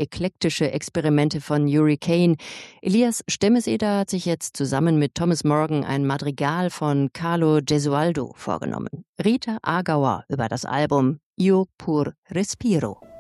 eklektische Experimente von Yuri Kane. Elias Stemmeseder hat sich jetzt zusammen mit Thomas Morgan ein Madrigal von Carlo Gesualdo vorgenommen. Rita Agauer über das Album Io pur respiro.